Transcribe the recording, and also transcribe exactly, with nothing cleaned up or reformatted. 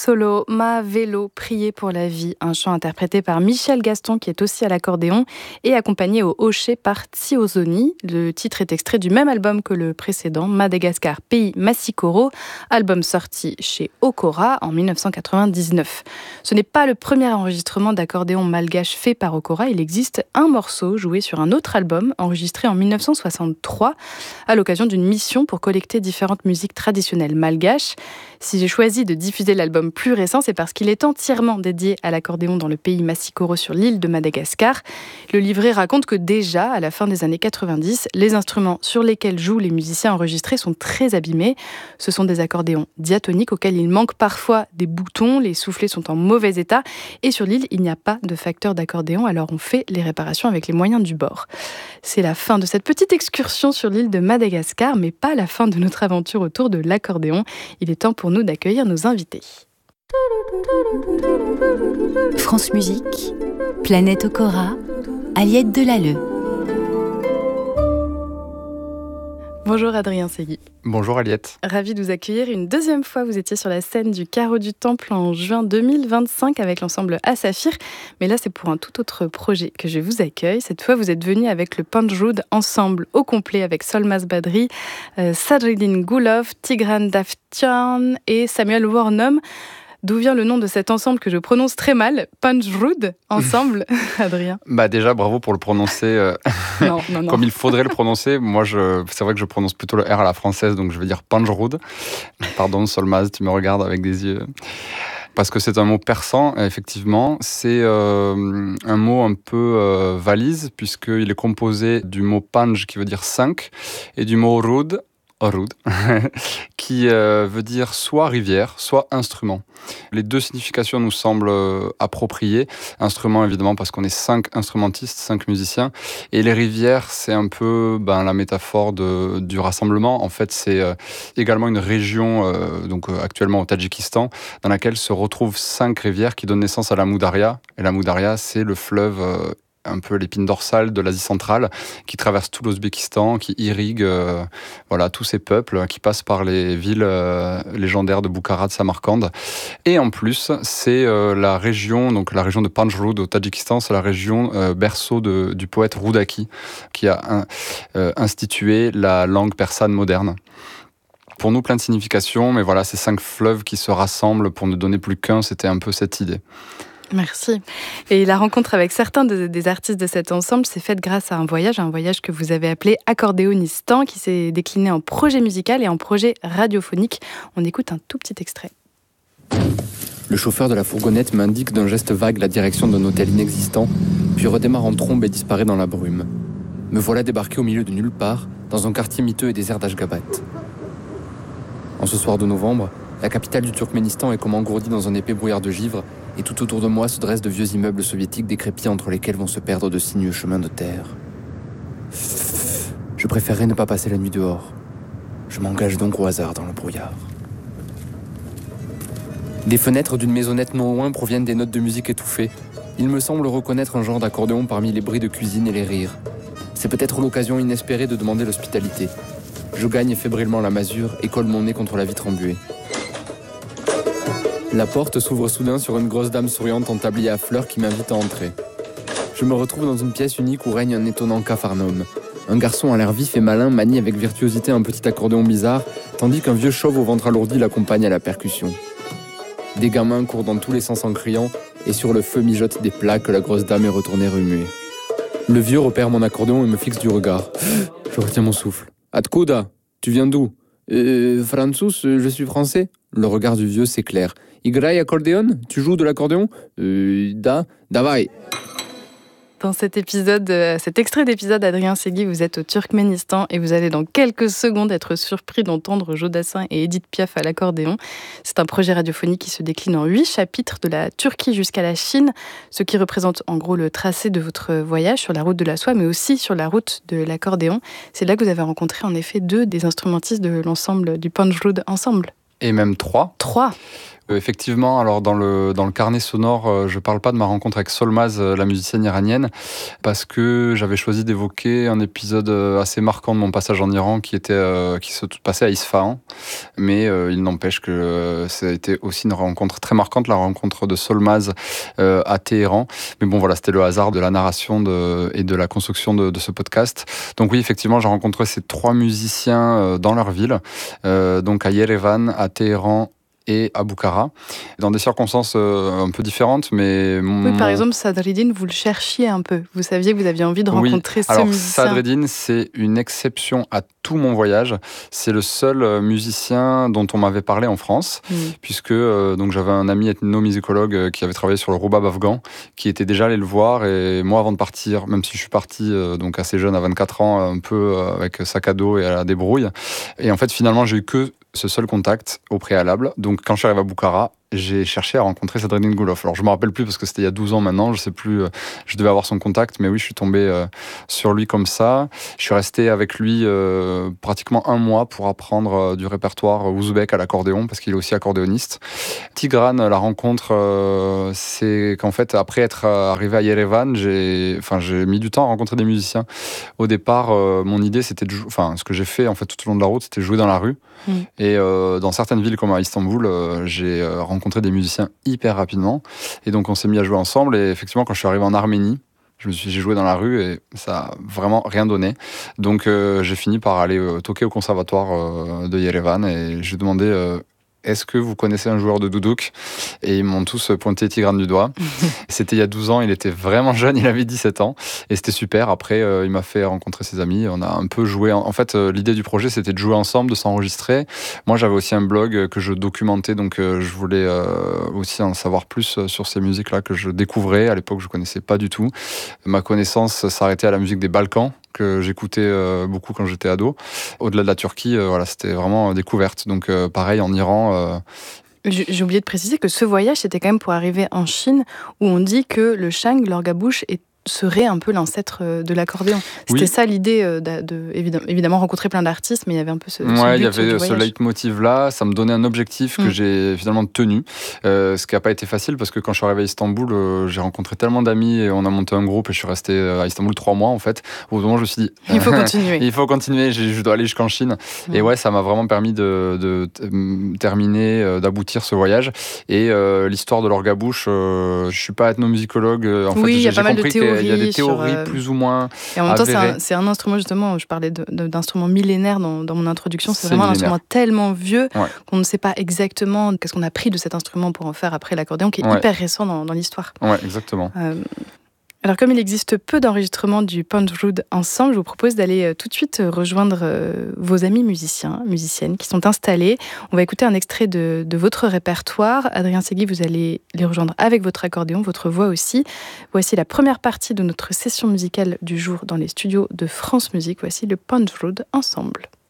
solo Ma Vélo, prier pour la vie, un chant interprété par Michel Gaston qui est aussi à l'accordéon et accompagné au hocher par Tsiozoni. Le titre est extrait du même album que le précédent, Madagascar, pays Massikoro, album sorti chez Okora en dix-neuf cent quatre-vingt-dix-neuf. Ce n'est pas le premier enregistrement d'accordéon malgache fait par Okora, il existe un morceau joué sur un autre album enregistré en dix-neuf cent soixante-trois à l'occasion d'une mission pour collecter différentes musiques traditionnelles malgaches. Si j'ai choisi de diffuser l'album plus récent, c'est parce qu'il est entièrement dédié à l'accordéon dans le pays Massikoro sur l'île de Madagascar. Le livret raconte que déjà, à la fin des années quatre-vingt-dix, les instruments sur lesquels jouent les musiciens enregistrés sont très abîmés. Ce sont des accordéons diatoniques auxquels il manque parfois des boutons, les soufflets sont en mauvais état et sur l'île, il n'y a pas de facteur d'accordéon, alors on fait les réparations avec les moyens du bord. C'est la fin de cette petite excursion sur l'île de Madagascar, mais pas la fin de notre aventure autour de l'accordéon. Il est temps pour nous d'accueillir nos invités. France Musique, Planète Okora, Aliette Delalleux. Bonjour Adrien Segui. Bonjour Aliette. Ravi de vous accueillir une deuxième fois. Vous étiez sur la scène du Carreau du Temple en juin deux mille vingt-cinq avec l'ensemble Asafir. Mais là, c'est pour un tout autre projet que je vous accueille. Cette fois, vous êtes venu avec le Panjrud ensemble au complet avec Solmaz Badri, euh, Sadreddin Gulov, Tigran Davtyan et Samuel Wornum. D'où vient le nom de cet ensemble que je prononce très mal, Panjrud ensemble, Adrien? Bah déjà, bravo pour le prononcer euh, non, non, non. comme il faudrait le prononcer. Moi, je, c'est vrai que je prononce plutôt le R à la française, donc je vais dire Panjrud. Pardon, Solmaz, tu me regardes avec des yeux... Parce que c'est un mot persan, effectivement. C'est euh, un mot un peu euh, valise, puisqu'il est composé du mot panj, qui veut dire cinq, et du mot rud, Orud, qui euh, veut dire soit rivière, soit instrument. Les deux significations nous semblent euh, appropriées. Instrument, évidemment, parce qu'on est cinq instrumentistes, cinq musiciens. Et les rivières, c'est un peu ben, la métaphore de, du rassemblement. En fait, c'est euh, également une région, euh, donc euh, actuellement au Tadjikistan, dans laquelle se retrouvent cinq rivières qui donnent naissance à la Moudaria. Et la Moudaria, c'est le fleuve... Euh, un peu l'épine dorsale de l'Asie centrale, qui traverse tout l'Ouzbékistan, qui irrigue euh, voilà, tous ces peuples, qui passent par les villes euh, légendaires de Bukhara, de Samarcande. Et en plus, c'est euh, la région, donc la région de Panjrud au Tadjikistan, c'est la région euh, berceau de, du poète Rudaki, qui a un, euh, institué la langue persane moderne. Pour nous, plein de significations, mais voilà, ces cinq fleuves qui se rassemblent pour ne donner plus qu'un, c'était un peu cette idée. Merci. Et la rencontre avec certains de, des artistes de cet ensemble s'est faite grâce à un voyage, un voyage que vous avez appelé Accordéonistan, qui s'est décliné en projet musical et en projet radiophonique. On écoute un tout petit extrait. Le chauffeur de la fourgonnette m'indique d'un geste vague la direction d'un hôtel inexistant, puis redémarre en trombe et disparaît dans la brume. Me voilà débarqué au milieu de nulle part, dans un quartier miteux et désert d'Ashgabat. En ce soir de novembre, la capitale du Turkménistan est comme engourdie dans un épais brouillard de givre, et tout autour de moi se dressent de vieux immeubles soviétiques décrépits entre lesquels vont se perdre de sinueux chemins de terre. Je préférerais ne pas passer la nuit dehors. Je m'engage donc au hasard dans le brouillard. Des fenêtres d'une maisonnette non loin proviennent des notes de musique étouffées. Il me semble reconnaître un genre d'accordéon parmi les bruits de cuisine et les rires. C'est peut-être l'occasion inespérée de demander l'hospitalité. Je gagne fébrilement la masure et colle mon nez contre la vitre embuée. La porte s'ouvre soudain sur une grosse dame souriante en tablier à fleurs qui m'invite à entrer. Je me retrouve dans une pièce unique où règne un étonnant capharnaüm. Un garçon à l'air vif et malin manie avec virtuosité un petit accordéon bizarre, tandis qu'un vieux chauve au ventre alourdi l'accompagne à la percussion. Des gamins courent dans tous les sens en criant, et sur le feu mijotent des plats que la grosse dame est retournée remuer. Le vieux repère mon accordéon et me fixe du regard. Je retiens mon souffle. « Atkuda, tu viens d'où ?»« Euh, Franzus, je suis français. » Le regard du vieux s'éclaire. « Igrai accordéon ? Tu joues de l'accordéon ?»« Euh, da, davai. » Dans cet épisode, euh, cet extrait d'épisode, Adrien Segui, vous êtes au Turkménistan et vous allez dans quelques secondes être surpris d'entendre Jodassin et Edith Piaf à l'accordéon. C'est un projet radiophonique qui se décline en huit chapitres de la Turquie jusqu'à la Chine, ce qui représente en gros le tracé de votre voyage sur la route de la soie, mais aussi sur la route de l'accordéon. C'est là que vous avez rencontré en effet deux des instrumentistes de l'ensemble du Panjrud ensemble. Et même trois. Trois. Euh, effectivement, alors dans le, dans le carnet sonore, euh, je ne parle pas de ma rencontre avec Solmaz, euh, la musicienne iranienne, parce que j'avais choisi d'évoquer un épisode euh, assez marquant de mon passage en Iran qui, était, euh, qui se passait à Isfahan. Mais euh, il n'empêche que euh, ça a été aussi une rencontre très marquante, la rencontre de Solmaz euh, à Téhéran. Mais bon, voilà, c'était le hasard de la narration de, et de la construction de, de ce podcast. Donc oui, effectivement, j'ai rencontré ces trois musiciens euh, dans leur ville, euh, donc à Yerevan, à Téhéran et à Bukhara, dans des circonstances euh, un peu différentes, mais... Oui, par exemple, Sadreddine, vous le cherchiez un peu. Vous saviez que vous aviez envie de rencontrer oui. ce Alors, musicien. Sadreddine, c'est une exception à tout mon voyage. C'est le seul musicien dont on m'avait parlé en France, mmh. puisque euh, donc, j'avais un ami ethnomusicologue qui avait travaillé sur le roubab afghan, qui était déjà allé le voir, et moi, avant de partir, même si je suis parti euh, donc assez jeune, à vingt-quatre ans, un peu euh, avec sac à dos et à la débrouille, et en fait, finalement, j'ai eu que ce seul contact au préalable. Donc quand je suis arrivé à Bukhara, j'ai cherché à rencontrer Sadreddine Gulov. Alors je me rappelle plus parce que c'était il y a douze ans maintenant, je sais plus, euh, je devais avoir son contact, mais oui, je suis tombé euh, sur lui comme ça. Je suis resté avec lui euh, pratiquement un mois pour apprendre euh, du répertoire ouzbek à l'accordéon, parce qu'il est aussi accordéoniste. Tigran, la rencontre, euh, c'est qu'en fait, après être arrivé à Yerevan, j'ai, enfin, j'ai mis du temps à rencontrer des musiciens. Au départ, euh, mon idée, c'était de jouer, enfin, ce que j'ai fait en fait tout au long de la route, c'était jouer dans la rue. Mmh. Et euh, dans certaines villes comme à Istanbul, euh, j'ai euh, rencontré des musiciens hyper rapidement. Et donc on s'est mis à jouer ensemble. Et effectivement, quand je suis arrivé en Arménie, je me suis, j'ai joué dans la rue et ça a vraiment rien donné. Donc euh, j'ai fini par aller euh, toquer au conservatoire euh, de Yerevan et j'ai demandé euh, est-ce que vous connaissez un joueur de doudouk ? Et ils m'ont tous pointé Tigran du doigt. C'était il y a douze ans, il était vraiment jeune, il avait dix-sept ans. Et c'était super. Après, euh, il m'a fait rencontrer ses amis. On a un peu joué. En, en fait, euh, l'idée du projet, c'était de jouer ensemble, de s'enregistrer. Moi, j'avais aussi un blog que je documentais. Donc, euh, je voulais euh, aussi en savoir plus sur ces musiques-là que je découvrais. À l'époque, je ne connaissais pas du tout. Ma connaissance s'arrêtait à la musique des Balkans, que j'écoutais euh, beaucoup quand j'étais ado. Au-delà de la Turquie, euh, voilà, c'était vraiment découverte. Donc euh, pareil, en Iran... Euh... J'ai oublié de préciser que ce voyage, c'était quand même pour arriver en Chine, où on dit que le shang, l'orgabouche, est serait un peu l'ancêtre de l'accordéon. C'était oui. ça l'idée, de, de évidemment, évidemment rencontrer plein d'artistes, mais il y avait un peu ce, ouais, ce but il y avait ce leitmotiv-là, ça me donnait un objectif que mmh. j'ai finalement tenu, euh, ce qui n'a pas été facile parce que quand je suis arrivé à Istanbul, euh, j'ai rencontré tellement d'amis et on a monté un groupe et je suis resté à Istanbul trois mois en fait. Au moment où je me suis dit, il faut continuer. il faut continuer, je dois aller jusqu'en Chine. Mmh. Et ouais, ça m'a vraiment permis de, de, de terminer, d'aboutir ce voyage. Et euh, l'histoire de l'orgabouche, euh, je ne suis pas ethnomusicologue. En oui, fait, il y a pas mal de théories. Il y a des théories sur, euh... plus ou moins et en même temps, c'est avérées. un, c'est un instrument, justement, je parlais de, de, d'instrument millénaire dans, dans mon introduction, c'est, c'est vraiment millénaire. Un instrument tellement vieux ouais. qu'on ne sait pas exactement qu'est-ce qu'on a pris de cet instrument pour en faire après l'accordéon, qui est ouais. hyper récent dans, dans l'histoire. Ouais, exactement. Euh, Alors, comme il existe peu d'enregistrements du Panjrud ensemble, je vous propose d'aller tout de suite rejoindre vos amis musiciens, musiciennes qui sont installés. On va écouter un extrait de, de votre répertoire. Adrien Segui, vous allez les rejoindre avec votre accordéon, votre voix aussi. Voici la première partie de notre session musicale du jour dans les studios de France Musique. Voici le Panjrud ensemble.